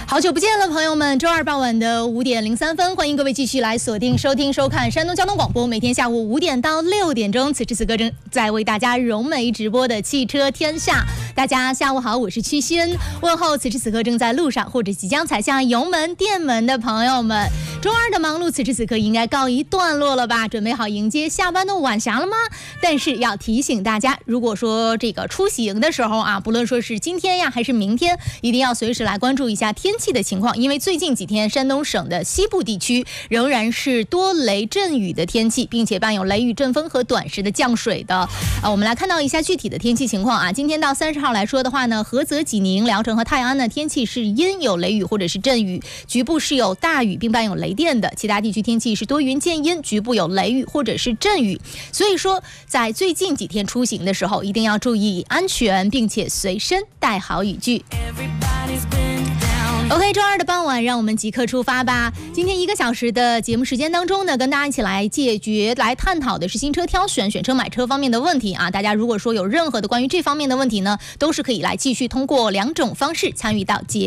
好久不见了，朋友们！周二傍晚的5点03分，欢迎各位继续来锁定、收听、收看山东交通广播，每天下午5点到6点钟，此时此刻正在为大家融媒直播的汽车天下。大家下午好，我是曲轩，问候此时此刻正在路上或者即将踩下油门、电门的朋友们。周二的忙碌此时此刻应该告一段落了吧？准备好迎接下班的晚霞了吗？但是要提醒大家，如果说这个出行的时候啊，不论说是今天呀还是明天，一定要随时来关注一下天气的情况，因为最近几天山东省的西部地区仍然是多雷阵雨的天气，并且伴有雷雨阵风和短时的降水的。我们来看到一下具体的天气情况啊。今天到30号来说的话呢，菏泽、济宁、聊城和泰安呢天气是阴，有雷雨或者是阵雨，局部是有大雨并伴有雷电的。其他地区天气是多云见阴，局部有雷雨或者是阵雨。所以说，在最近几天出行的时候，一定要注意安全，并且随身带好雨具。OK， 周二的傍晚，让我们即刻出发吧。今天1个小时的节目时间当中呢，跟大家一起来探讨的是新车挑选、选车买车方面的问题啊。大家如果说有任何的关于这方面的问题呢，都是可以来继续通过2种方式参与到节目。